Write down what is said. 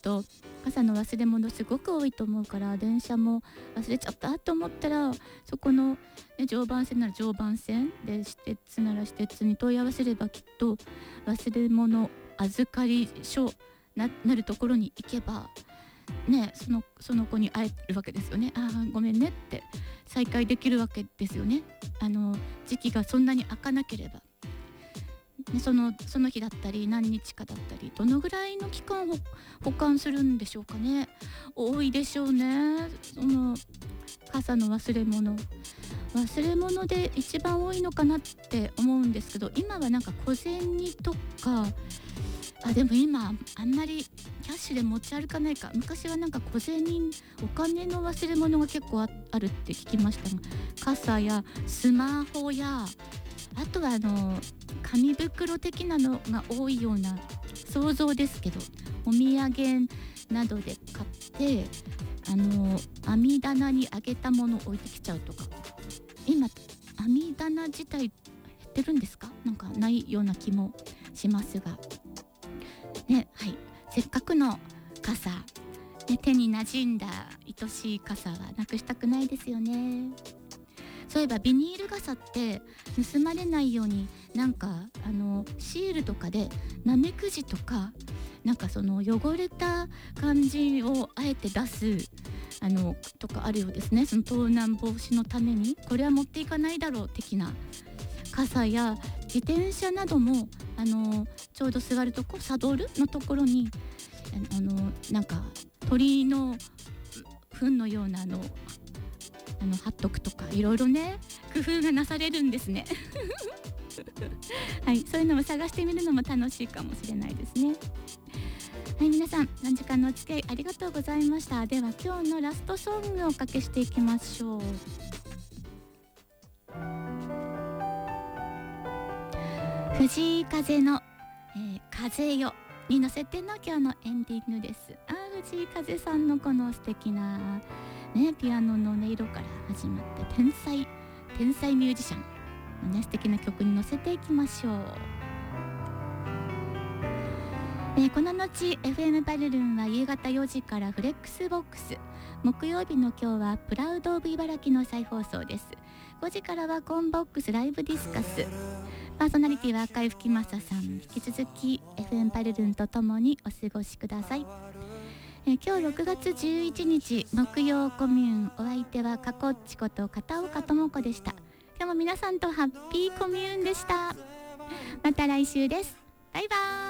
と傘の忘れ物すごく多いと思うから、電車も忘れちゃったと思ったら、そこの、ね、常磐線なら常磐線で、私鉄なら私鉄に問い合わせればきっと忘れ物預かり所なるところに行けばね、その子に会えるわけですよね。ごめんねって再会できるわけですよね。時期がそんなに空かなければ、ね、その日だったり何日かだったり、どのぐらいの期間を保管するんでしょうかね。多いでしょうね。その傘の忘れ物で一番多いのかなって思うんですけど、今はなんか小銭とか、でも今あんまりキャッシュで持ち歩かないか。昔はなんか小銭、お金の忘れ物が結構あるって聞きましたが、傘やスマホや、あとは紙袋的なのが多いような想像ですけど、お土産などで買って網棚にあげたものを置いてきちゃうとか。今網棚自体減ってるんですか？なんかないような気もしますがね。はい、せっかくの傘、ね、手に馴染んだ愛しい傘はなくしたくないですよね。そういえばビニール傘って盗まれないように、なんかシールとかでナメクジとか、なんかその汚れた感じをあえて出すとかあるようですね。その盗難防止のためにこれは持っていかないだろう的な傘や、自転車などもちょうど座るとこ、サドルのところになんか鳥の糞のような貼っとくとか、いろいろね工夫がなされるんですねはい、そういうのも探してみるのも楽しいかもしれないですね。はい、皆さん何時間のお付き合いありがとうございました。では今日のラストソングをおかけしていきましょう。藤井風の、風よに乗せての今日のエンディングです。藤井風さんのこの素敵な、ね、ピアノの音色から始まって天才ミュージシャンの、ね、素敵な曲に乗せていきましょう。この後 FM バルルンは夕方4時からフレックスボックス、木曜日の今日はプラウドオブ茨城の再放送です。5時からはコンボックスライブディスカス、パーソナリティは赤井吹正さん。引き続き FM バルルンとともにお過ごしください。今日6月11日木曜コミューン、お相手はかこっちこと片岡智子でした。今日も皆さんとハッピーコミューンでした。また来週です。バイバーイ。